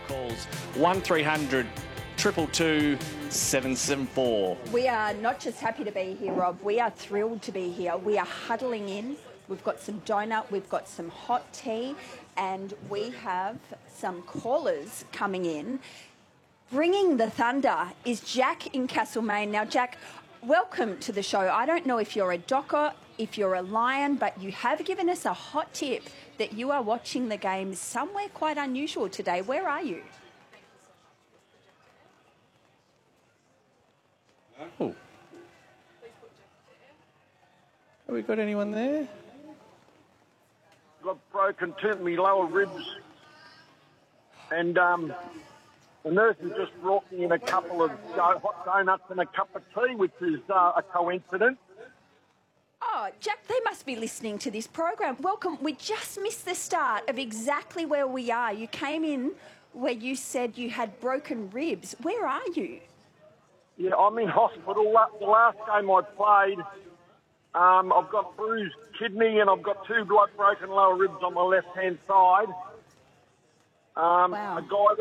Calls 1300 222 774. We are not just happy to be here, Rob. We are thrilled to be here. We are huddling in. We've got some donut, we've got some hot tea, and we have some callers coming in. Bringing the thunder is Jack in Castlemaine. Now, Jack, welcome to the show. I don't know if you're a Docker, if you're a Lion, but you have given us a hot tip that you are watching the game somewhere quite unusual today. Where are you? Oh. Have we got anyone there? Got broken two of my lower ribs, and the nurse has just brought me in a couple of hot donuts and a cup of tea, which is a coincidence. Oh, Jack, they must be listening to this program. Welcome. We just missed the start of exactly where we are. You came in where you said you had broken ribs. Where are you? Yeah, I'm in hospital. The last game I played, I've got bruised kidney and I've got two broken lower ribs on my left-hand side. Wow. A guy